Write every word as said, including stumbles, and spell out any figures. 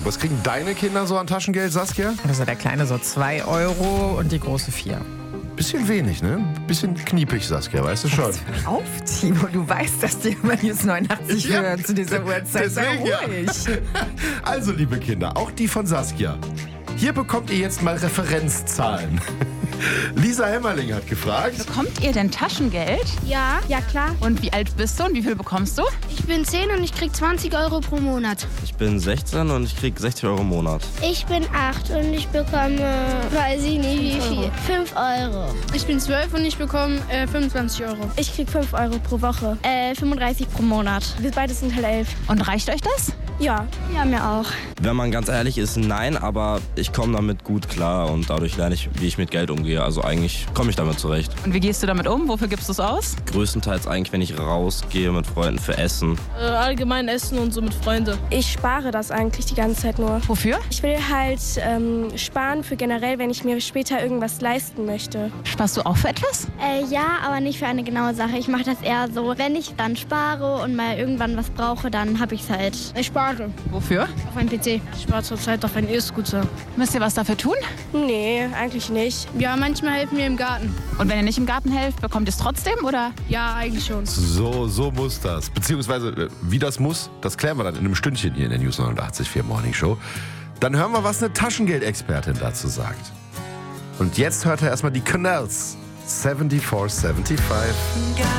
Was kriegen deine Kinder so an Taschengeld, Saskia? Also der Kleine so zwei Euro und die Große vier. Bisschen wenig, ne? Bisschen kniepig, Saskia, weißt du schon. Hör auf, Timo, du weißt, dass die immer News neunundachtzig Ja, hören zu dieser Uhrzeit. Sei deswegen, ja. ruhig. Also, liebe Kinder, auch die von Saskia. Hier bekommt ihr jetzt mal Referenzzahlen. Lisa Hemmerling hat gefragt. Bekommt ihr denn Taschengeld? Ja, ja klar. Und wie alt bist du und wie viel bekommst du? Ich bin zehn und ich krieg zwanzig Euro pro Monat. Ich bin sechzehn und ich krieg sechzig Euro im Monat. Ich bin acht und ich bekomme, weiß ich nicht wie viel, fünf Euro. Ich bin zwölf und ich bekomme äh, fünfundzwanzig Euro. Ich krieg fünf Euro pro Woche, äh, fünfunddreißig pro Monat. Wir beide sind halt elf. Und reicht euch das? Ja, ja, mir auch. Wenn man ganz ehrlich ist, nein, aber ich komme damit gut klar und dadurch lerne ich, wie ich mit Geld umgehe. Also eigentlich komme ich damit zurecht. Und wie gehst du damit um? Wofür gibst du es aus? Größtenteils eigentlich, wenn ich rausgehe mit Freunden für Essen. Äh, allgemein Essen und so mit Freunden. Ich spare das eigentlich die ganze Zeit nur. Wofür? Ich will halt ähm, sparen für generell, wenn ich mir später irgendwas leisten möchte. Sparst du auch für etwas? Äh, ja, aber nicht für eine genaue Sache. Ich mache das eher so, wenn ich dann spare und mal irgendwann was brauche, dann habe ich es halt. Ich spare Wofür? auf einen P C. Ich spare zurzeit auf einen E-Scooter. Müsst ihr was dafür tun? Nee, eigentlich nicht. Ja, manchmal helfen wir im Garten. Und wenn ihr nicht im Garten helft, bekommt ihr es trotzdem, oder? Ja, eigentlich schon. So, so muss das. Beziehungsweise, äh, wie das muss, das klären wir dann in einem Stündchen hier in der News neunundachtzig Komma vier Morning Show. Dann hören wir, was eine Taschengeldexpertin dazu sagt. Und jetzt hört er erstmal die Canals. vierundsiebzig fünfundsiebzig.